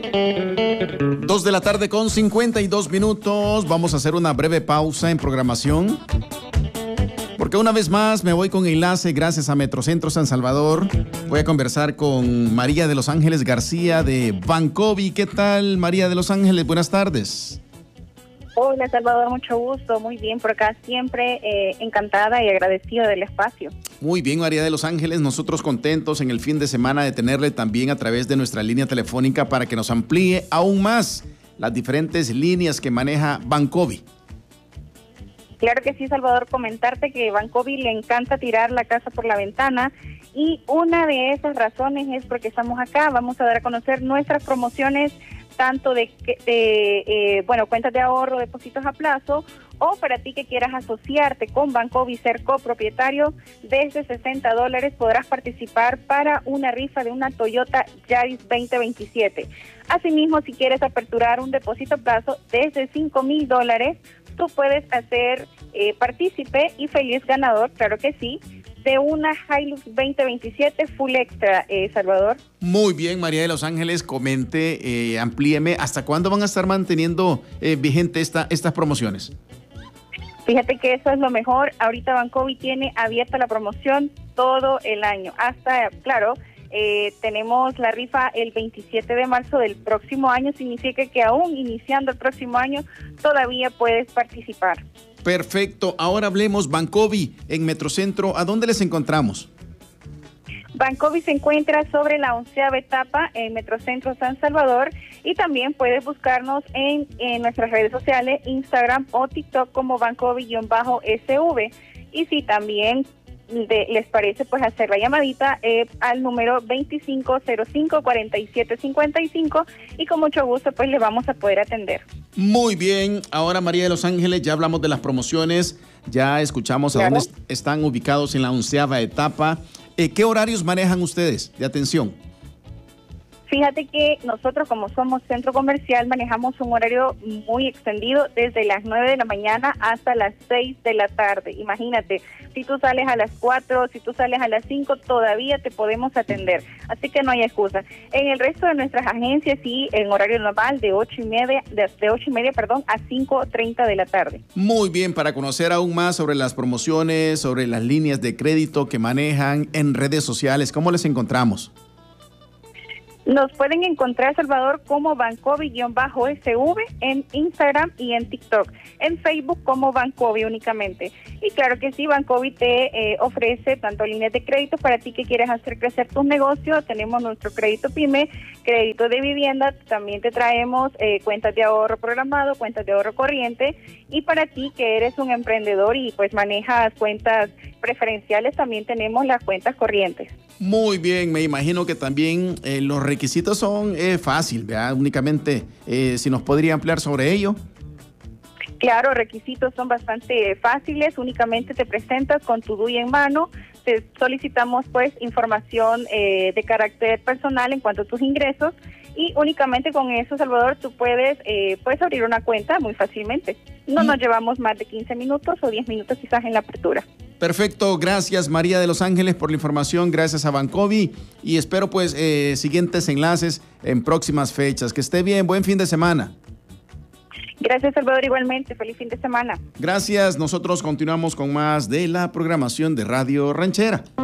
2 de la tarde con 52 minutos. Vamos a hacer una breve pausa en programación, porque una vez más me voy con enlace gracias a Metrocentro San Salvador. Voy a conversar con María de los Ángeles García de Bancovi. ¿Qué tal, María de los Ángeles? Buenas tardes. Hola, Salvador, mucho gusto. Muy bien, por acá siempre encantada y agradecida del espacio. Muy bien, María de los Ángeles, nosotros contentos en el fin de semana de tenerle también a través de nuestra línea telefónica para que nos amplíe aún más las diferentes líneas que maneja Bancovi. Claro que sí, Salvador, comentarte que Bancovi le encanta tirar la casa por la ventana y una de esas razones es porque estamos acá. Vamos a dar a conocer nuestras promociones tanto de cuentas de ahorro, depósitos a plazo, o para ti que quieras asociarte con Bancovi, ser copropietario, desde $60 podrás participar para una rifa de una Toyota Yaris 2027. Asimismo, si quieres aperturar un depósito a plazo desde $5,000, tú puedes hacer partícipe y feliz ganador, claro que sí, de una Hilux 2027 Full Extra, Salvador. Muy bien, María de los Ángeles, comente, amplíeme, ¿hasta cuándo van a estar manteniendo vigente estas promociones? Fíjate que eso es lo mejor. Ahorita Bancovi tiene abierta la promoción todo el año. Hasta, claro, tenemos la rifa el 27 de marzo del próximo año. Significa que aún iniciando el próximo año todavía puedes participar. Perfecto. Ahora hablemos, Bancovi, en Metrocentro, ¿a dónde les encontramos? Bancovi se encuentra sobre la 11ª etapa en Metrocentro San Salvador, y también puedes buscarnos en nuestras redes sociales, Instagram o TikTok como Bancovi-SV. Y si también les parece, pues hacer la llamadita al número 2505-4755 y con mucho gusto pues le vamos a poder atender. Muy bien, ahora María de los Ángeles, ya hablamos de las promociones, ya escuchamos a dónde están ubicados en la 11ª etapa. ¿Qué horarios manejan ustedes de atención? Fíjate que nosotros, como somos centro comercial, manejamos un horario muy extendido desde las 9 de la mañana hasta las 6 de la tarde. Imagínate, si tú sales a las 4, si tú sales a las 5, todavía te podemos atender. Así que no hay excusa. En el resto de nuestras agencias, sí, en horario normal de 8:30 a 5:30 de la tarde. Muy bien, para conocer aún más sobre las promociones, sobre las líneas de crédito que manejan en redes sociales, ¿cómo les encontramos? Nos pueden encontrar, Salvador, como Bancovi-SV en Instagram y en TikTok. En Facebook como Bancovi únicamente. Y claro que sí, Bancovi te ofrece tanto líneas de crédito para ti que quieres hacer crecer tus negocios. Tenemos nuestro crédito PYME, crédito de vivienda. También te traemos cuentas de ahorro programado, cuentas de ahorro corriente. Y para ti que eres un emprendedor y pues manejas cuentas preferenciales, también tenemos las cuentas corrientes. Muy bien, me imagino que también los requisitos son fácil, ¿verdad? Únicamente, si nos podría ampliar sobre ello. Claro, requisitos son bastante fáciles, únicamente te presentas con tu DUI en mano, te solicitamos pues información de carácter personal en cuanto a tus ingresos, y únicamente con eso, Salvador, tú puedes abrir una cuenta muy fácilmente. No nos llevamos más de 15 minutos o 10 minutos quizás en la apertura. Perfecto, gracias María de los Ángeles por la información, gracias a Bancovi, y espero pues siguientes enlaces en próximas fechas. Que esté bien, buen fin de semana. Gracias, Salvador, igualmente, feliz fin de semana. Gracias, nosotros continuamos con más de la programación de Radio Ranchera.